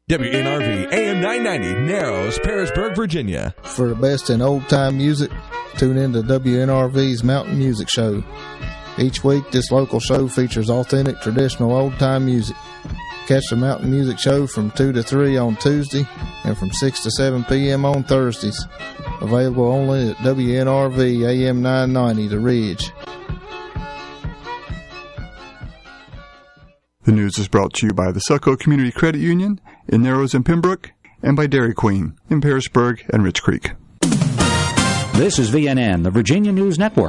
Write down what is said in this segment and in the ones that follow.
WNRV AM 990, Narrows, Parisburg, Virginia. For the best in old-time music, tune in to WNRV's Mountain Music Show. Each week, this local show features authentic, traditional old-time music. Catch the Mountain Music Show from 2 to 3 on Tuesday and from 6 to 7 p.m. on Thursdays. Available only at WNRV AM 990, The Ridge. The news is brought to you by the Selco Community Credit Union in Narrows and Pembroke, and by Dairy Queen in Parisburg and Rich Creek. This is VNN, the Virginia News Network.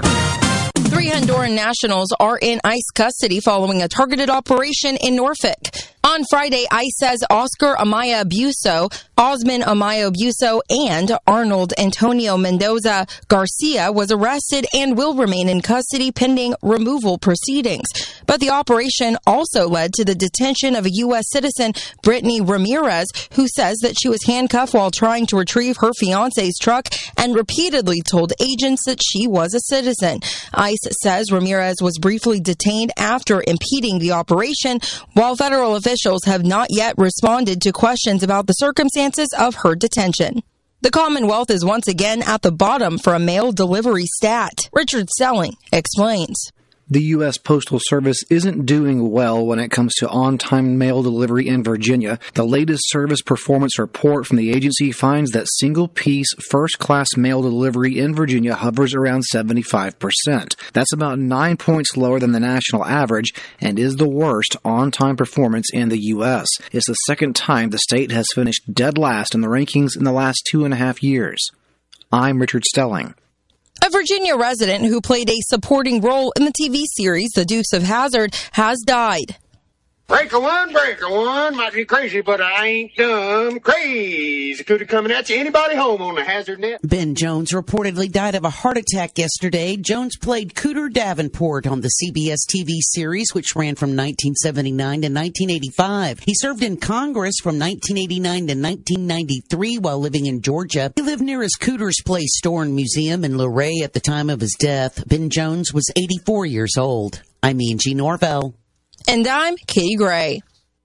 3 Honduran nationals are in ICE custody following a targeted operation in Norfolk. On Friday, ICE says Oscar Amaya Buso, Osman Amaya Buso, and Arnold Antonio Mendoza Garcia was arrested and will remain in custody pending removal proceedings. But the operation also led to the detention of a U.S. citizen, Brittany Ramirez, who says that she was handcuffed while trying to retrieve her fiancé's truck and repeatedly told agents that she was a citizen. ICE says Ramirez was briefly detained after impeding the operation, while federal officials have not yet responded to questions about the circumstances of her detention. The Commonwealth is once again at the bottom for a mail delivery stat. Richard Stelling explains. The U.S. Postal Service isn't doing well when it comes to on-time mail delivery in Virginia. The latest service performance report from the agency finds that single-piece, first-class mail delivery in Virginia hovers around 75%. That's about 9 points lower than the national average and is the worst on-time performance in the U.S. It's the second time the state has finished dead last in the rankings in the last 2.5 years. I'm Richard Stelling. A Virginia resident who played a supporting role in the TV series The Dukes of Hazzard has died. Breaker one, might be crazy, but I ain't dumb. Crazy cootie coming at you. Anybody home on the Hazard Net? Ben Jones reportedly died of a heart attack yesterday. Jones played Cooter Davenport on the CBS TV series, which ran from 1979 to 1985. He served in Congress from 1989 to 1993 while living in Georgia. He lived near his Cooter's Place store and museum in Luray at the time of his death. Ben Jones was 84 years old. I'm Angie Norvell. And I'm Katie Gray.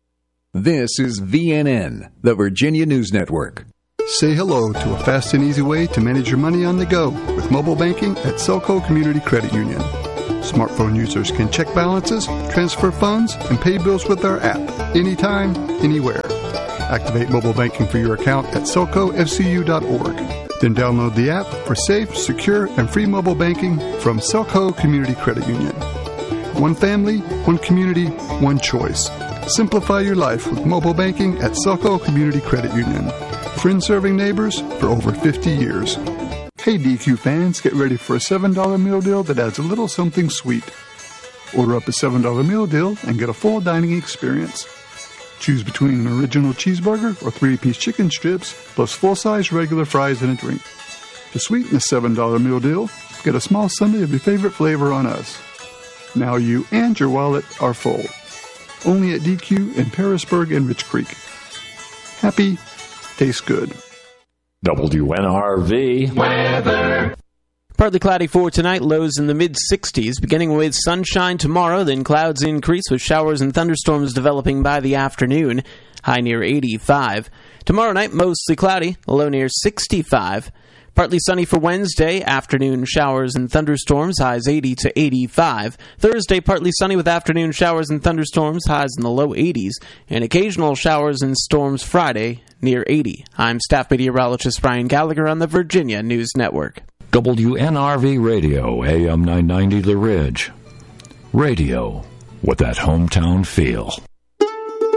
This is VNN, the Virginia News Network. Say hello to a fast and easy way to manage your money on the go with mobile banking at Selco Community Credit Union. Smartphone users can check balances, transfer funds, and pay bills with our app anytime, anywhere. Activate mobile banking for your account at selcofcu.org. Then download the app for safe, secure, and free mobile banking from Selco Community Credit Union. One family, one community, one choice. Simplify your life with mobile banking at Selco Community Credit Union. Friends serving neighbors for over 50 years. Hey DQ fans, get ready for a $7 meal deal that adds a little something sweet. Order up a $7 meal deal and get a full dining experience. Choose between an original cheeseburger or 3-piece chicken strips, plus full-size regular fries and a drink. To sweeten the $7 meal deal, get a small sundae of your favorite flavor on us. Now you and your wallet are full. Only at DQ in Parisburg and Rich Creek. Happy, tastes good. WNRV weather. Partly cloudy for tonight, lows in the mid-60s, beginning with sunshine tomorrow, then clouds increase with showers and thunderstorms developing by the afternoon, high near 85. Tomorrow night, mostly cloudy, low near 65. Partly sunny for Wednesday, afternoon showers and thunderstorms, highs 80 to 85. Thursday, partly sunny with afternoon showers and thunderstorms, highs in the low 80s. And occasional showers and storms Friday, near 80. I'm staff meteorologist Brian Gallagher on the Virginia News Network. WNRV Radio, AM 990 The Ridge. Radio with that hometown feel.